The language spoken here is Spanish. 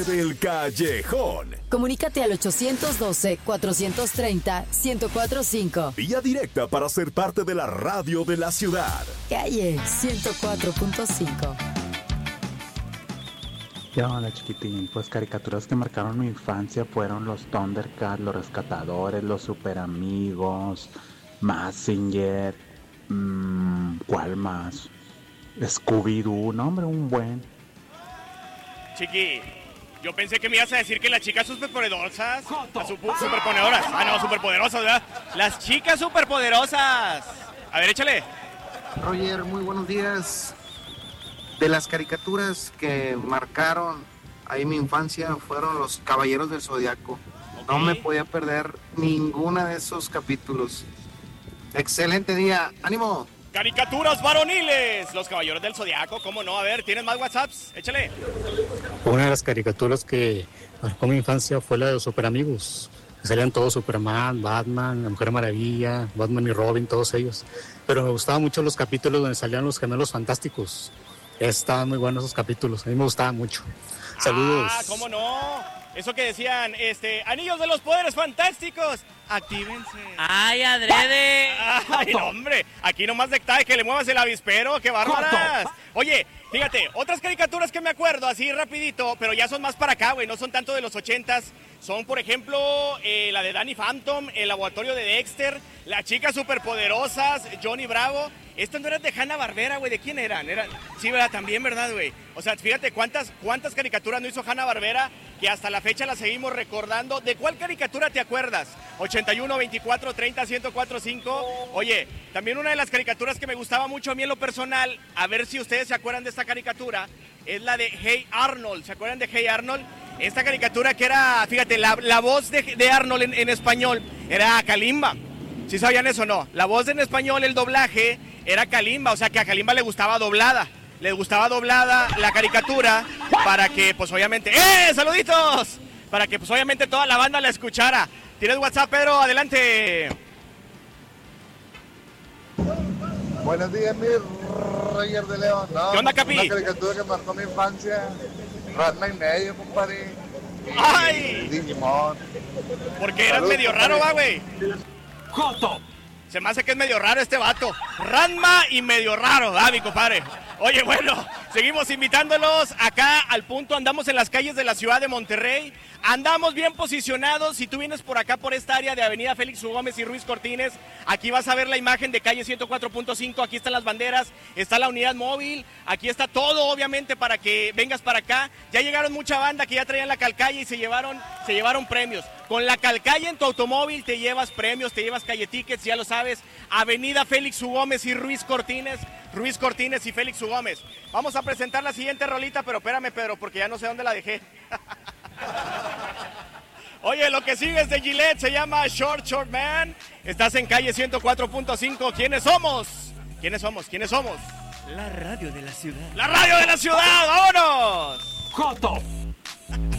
Del Callejón. Comunícate al 812-430-1045. Vía directa para ser parte de la radio de la ciudad. Calle 104.5. Ya, hola chiquitín, pues caricaturas que marcaron mi infancia fueron los Thundercats, los Rescatadores, los Super Amigos, Mazinger, ¿cuál más? Scooby-Doo, no hombre, un buen. Chiqui, yo pensé que me ibas a decir que las chicas superpoderosas, las superponedoras, superpoderosas, ¿verdad? Las chicas superpoderosas. A ver, échale. Roger, muy buenos días. De las caricaturas que marcaron ahí mi infancia fueron los Caballeros del Zodiaco. Okay. No me podía perder ninguna de esos capítulos. Excelente día, ánimo. Caricaturas varoniles, los Caballeros del Zodiaco, ¿cómo no? A ver, ¿tienes más WhatsApps? Échale. Una de las caricaturas que marcó mi infancia fue la de los Super Amigos. Salían todos, Superman, Batman, la Mujer Maravilla, Batman y Robin, todos ellos. Pero me gustaban mucho los capítulos donde salían los Gemelos Fantásticos. Estaban muy buenos esos capítulos, a mí me gustaban mucho. Saludos. Ah, ¿cómo no? Eso que decían, anillos de los poderes fantásticos, actívense. ¡Ay, adrede! ¡Ay, no, hombre! Aquí nomás de que le muevas el avispero, ¡qué bárbaras! Oye, fíjate, otras caricaturas que me acuerdo así rapidito, pero ya son más para acá, güey, no son tanto de los 80s. Son, por ejemplo, la de Danny Phantom, el laboratorio de Dexter, las chicas superpoderosas, Johnny Bravo. Estas no eran de Hanna-Barbera, güey, ¿de quién eran? Sí, ¿verdad? También, ¿verdad, güey? O sea, fíjate cuántas caricaturas no hizo Hanna-Barbera que hasta la fecha las seguimos recordando. ¿De cuál caricatura te acuerdas? 81, 24, 30, 104.5. Oye, también una de las caricaturas que me gustaba mucho a mí en lo personal, a ver si ustedes se acuerdan de esta caricatura, es la de Hey Arnold. ¿Se acuerdan de Hey Arnold? Esta caricatura que era, fíjate, la voz de Arnold en español era Kalimba. ¿Sí sabían eso o no? La voz en español, el doblaje, era Kalimba, o sea que a Kalimba le gustaba doblada. Le gustaba doblada la caricatura para que, pues obviamente... ¡Saluditos! Para que, pues obviamente, toda la banda la escuchara. ¿Tienes WhatsApp, Pedro? Adelante. Buenos días, mi Roger de León. No, ¿qué onda, Capi? Una caricatura que marcó mi infancia. Ranma y medio, compadre. ¡Ay! Digimon. Porque eras medio raro, va, güey. ¡Joto! Se me hace que es medio raro este vato. Ranma y medio raro, mi compadre. Oye, bueno, seguimos invitándolos acá al punto. Andamos en las calles de la ciudad de Monterrey. Andamos bien posicionados. Si tú vienes por acá, por esta área de Avenida Félix U. Gómez y Ruiz Cortines, aquí vas a ver la imagen de calle 104.5. Aquí están las banderas, está la unidad móvil. Aquí está todo, obviamente, para que vengas para acá. Ya llegaron mucha banda que ya traían la calcalle y se llevaron premios. Con la calcalle en tu automóvil te llevas premios, te llevas calle tickets, ya lo sabes. Avenida Félix U. Gómez y Ruiz Cortines y Félix U. Gómez. Vamos a presentar la siguiente rolita, pero espérame, Pedro, porque ya no sé dónde la dejé. Oye, lo que sigue es de Gillette, se llama Short Short Man. Estás en calle 104.5. ¿Quiénes somos? La radio de la ciudad. ¡La radio de la ciudad! ¡Vámonos! ¡Joto!